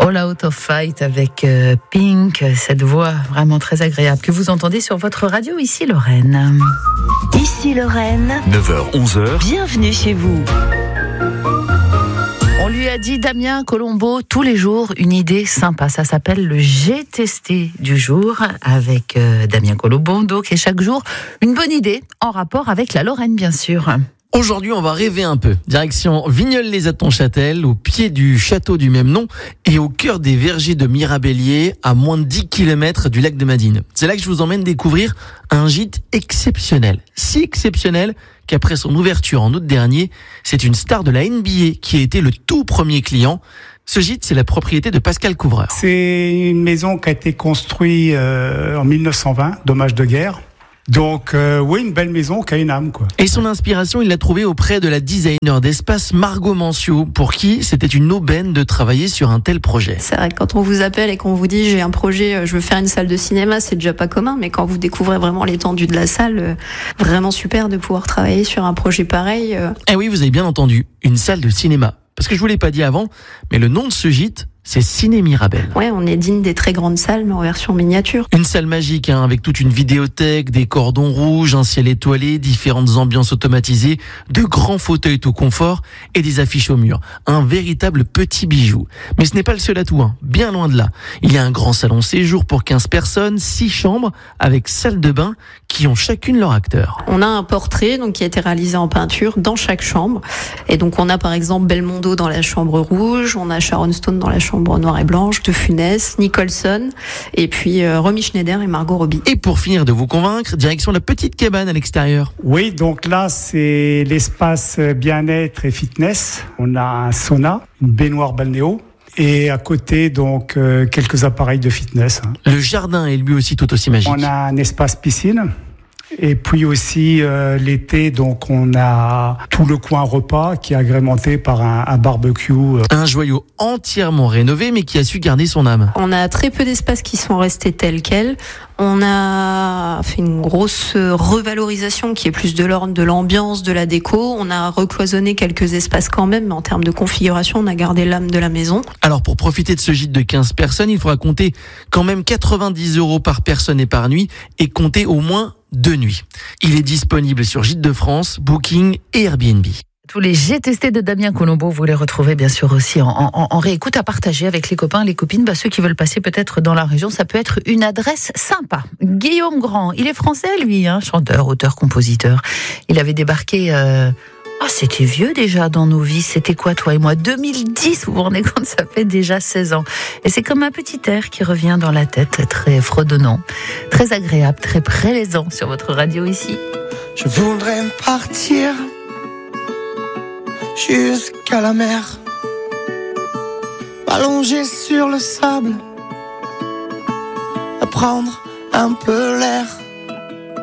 All Out of Fight avec Pink, cette voix vraiment très agréable que vous entendez sur votre radio Ici Lorraine. Ici Lorraine, 9h-11h, bienvenue chez vous. On lui a dit, Damien Colombo, tous les jours, une idée sympa. Ça s'appelle le J'ai testé du jour avec Damien Colombo. Donc, et chaque jour, une bonne idée en rapport avec la Lorraine, bien sûr. Aujourd'hui, on va rêver un peu. Direction Vigneulles-les-Atonchâtel, au pied du château du même nom et au cœur des vergers de Mirabellier, à moins de 10 km du lac de Madine. C'est là que je vous emmène découvrir un gîte exceptionnel. Si exceptionnel qu'après son ouverture en août dernier, c'est une star de la NBA qui a été le tout premier client. Ce gîte, c'est la propriété de Pascal Couvreur. C'est une maison qui a été construite en 1920, dommage de guerre. Donc, oui, une belle maison qui a une âme, quoi. Et son inspiration, il l'a trouvée auprès de la designer d'espace Margot Mancio, pour qui c'était une aubaine de travailler sur un tel projet. C'est vrai que quand on vous appelle et qu'on vous dit j'ai un projet, je veux faire une salle de cinéma, c'est déjà pas commun, mais quand vous découvrez vraiment l'étendue de la salle, vraiment super de pouvoir travailler sur un projet pareil. Eh oui, vous avez bien entendu, une salle de cinéma. Parce que je vous l'ai pas dit avant, mais le nom de ce gîte, c'est Ciné Mirabel. Ouais, on est digne des très grandes salles, mais en version miniature. Une salle magique, avec toute une vidéothèque, des cordons rouges, un ciel étoilé, différentes ambiances automatisées, de grands fauteuils tout confort et des affiches au mur. Un véritable petit bijou. Mais ce n'est pas le seul atout, bien loin de là. Il y a un grand salon séjour pour 15 personnes, 6 chambres, avec salle de bain, qui ont chacune leur acteur. On a un portrait donc qui a été réalisé en peinture dans chaque chambre. Et donc on a par exemple Belmondo dans la chambre rouge, on a Sharon Stone dans la chambre noire et blanche, De Funès, Nicholson, et puis Romy Schneider et Margot Robbie. Et pour finir de vous convaincre, direction la petite cabane à l'extérieur. Oui, donc là, c'est l'espace bien-être et fitness. On a un sauna, une baignoire balnéo. Et à côté, donc, quelques appareils de fitness. Le jardin est lui aussi tout aussi magique. On a un espace piscine. Et puis aussi, l'été, donc, on a tout le coin repas qui est agrémenté par un barbecue. Un joyau entièrement rénové, mais qui a su garder son âme. On a très peu d'espaces qui sont restés tels quels. On a fait une grosse revalorisation qui est plus de l'ordre de l'ambiance, de la déco. On a recloisonné quelques espaces quand même, mais en termes de configuration, on a gardé l'âme de la maison. Alors pour profiter de ce gîte de 15 personnes, il faudra compter quand même 90 € par personne et par nuit et compter au moins 2 nuits. Il est disponible sur Gîtes de France, Booking et Airbnb. Tous les J'ai testé de Damien Colombo, vous les retrouvez bien sûr aussi en réécoute à partager avec les copains, les copines, ceux qui veulent passer peut-être dans la région, ça peut être une adresse sympa. Guillaume Grand, il est français lui, chanteur, auteur, compositeur. Il avait débarqué, c'était vieux déjà dans nos vies, c'était quoi toi et moi, 2010, vous vous rendez compte, ça fait déjà 16 ans. Et c'est comme un petit air qui revient dans la tête, très fredonnant, très agréable, très plaisant sur votre radio ici. Je voudrais partir jusqu'à la mer, m'allonger sur le sable, à prendre un peu l'air.